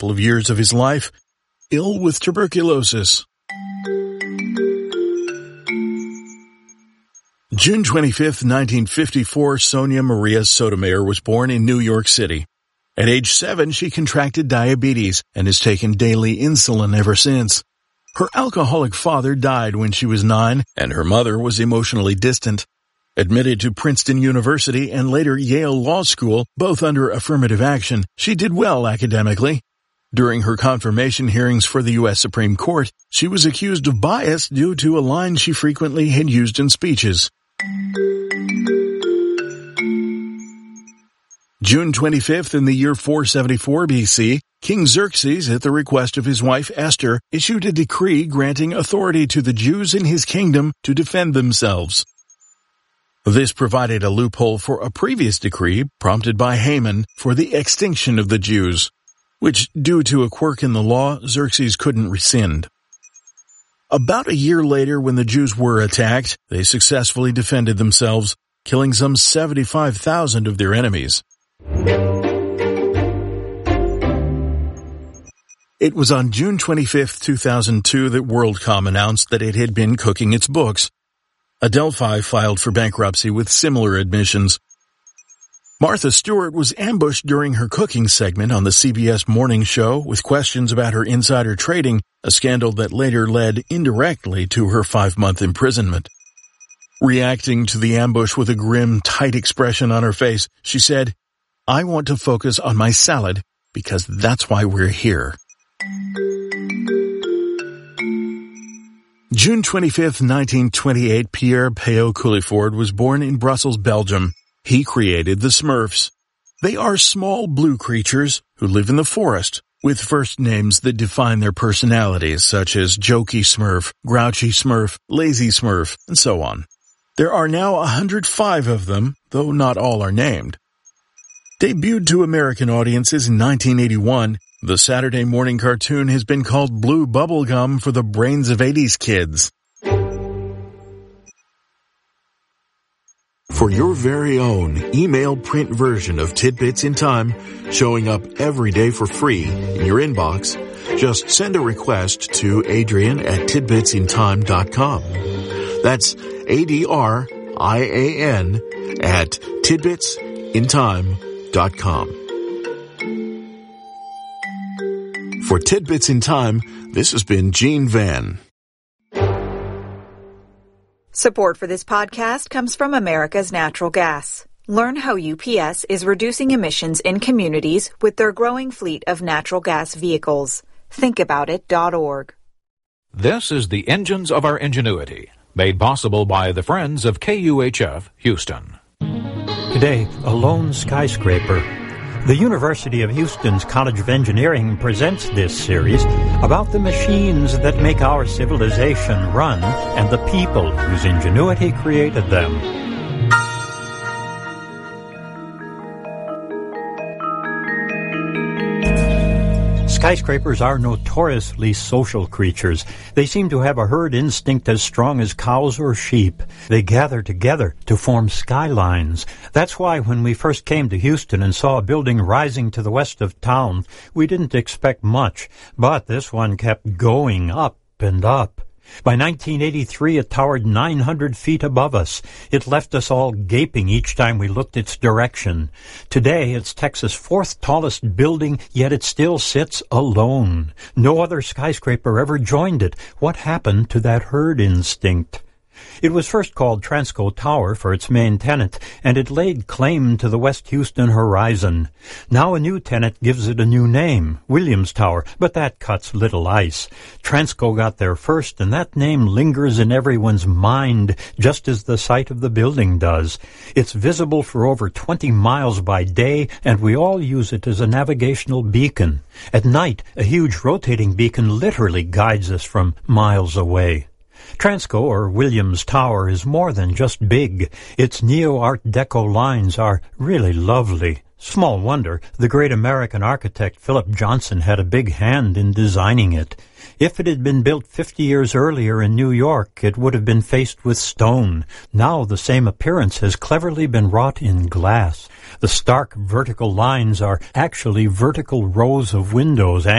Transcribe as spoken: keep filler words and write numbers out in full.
couple of years of his life ill with tuberculosis. June twenty-fifth, nineteen fifty-four, Sonia Maria Sotomayor was born in New York City. At age seven, she contracted diabetes and has taken daily insulin ever since. Her alcoholic father died when she was nine, and her mother was emotionally distant. Admitted to Princeton University and later Yale Law School, both under affirmative action, she did well academically. During her confirmation hearings for the U S Supreme Court, she was accused of bias due to a line she frequently had used in speeches. June twenty-fifth, in the year four seventy-four B C, King Xerxes, at the request of his wife Esther, issued a decree granting authority to the Jews in his kingdom to defend themselves. This provided a loophole for a previous decree, prompted by Haman, for the extinction of the Jews, which, due to a quirk in the law, Xerxes couldn't rescind. About a year later, when the Jews were attacked, they successfully defended themselves, killing some seventy-five thousand of their enemies. It was on June twenty-fifth, two thousand two that WorldCom announced that it had been cooking its books. Adelphi filed for bankruptcy with similar admissions. Martha Stewart was ambushed during her cooking segment on the C B S Morning Show with questions about her insider trading, a scandal that later led indirectly to her five-month imprisonment. Reacting to the ambush with a grim, tight expression on her face, she said, "I want to focus on my salad because that's why we're here." June twenty-fifth, nineteen twenty-eight, Pierre Péot Culliford was born in Brussels, Belgium. He created the Smurfs. They are small blue creatures who live in the forest, with first names that define their personalities, such as Jokey Smurf, Grouchy Smurf, Lazy Smurf, and so on. There are now one hundred five of them, though not all are named. Debuted to American audiences in nineteen eighty-one, the Saturday morning cartoon has been called Blue Bubblegum for the brains of eighties kids. For your very own email print version of Tidbits in Time, showing up every day for free in your inbox, just send a request to Adrian at tidbits in time dot com. That's A D R I A N at tidbits in time dot com. For Tidbits in Time, this has been Gene Van. Support for this podcast comes from America's Natural Gas. Learn how U P S is reducing emissions in communities with their growing fleet of natural gas vehicles. think about it dot org. This is the Engines of Our Ingenuity, made possible by the Friends of K U H F Houston. Today, a lone skyscraper. The University of Houston's College of Engineering presents this series about the machines that make our civilization run and the people whose ingenuity created them. Skyscrapers are notoriously social creatures. They seem to have a herd instinct as strong as cows or sheep. They gather together to form skylines. That's why when we first came to Houston and saw a building rising to the west of town, we didn't expect much, but this one kept going up and up. By nineteen eighty-three, it towered nine hundred feet above us. It left us all gaping each time we looked its direction. Today, it's Texas' fourth tallest building, yet it still sits alone. No other skyscraper ever joined it. What happened to that herd instinct? It was first called Transco Tower for its main tenant, and it laid claim to the West Houston horizon. Now a new tenant gives it a new name, Williams Tower, but that cuts little ice. Transco got there first, and that name lingers in everyone's mind, just as the site of the building does. It's visible for over twenty miles by day, and we all use it as a navigational beacon. At night, a huge rotating beacon literally guides us from miles away. Transco, or Williams Tower, is more than just big. Its neo-Art Deco lines are really lovely. Small wonder, the great American architect Philip Johnson had a big hand in designing it. If it had been built fifty years earlier in New York, it would have been faced with stone. Now the same appearance has cleverly been wrought in glass. The stark vertical lines are actually vertical rows of windows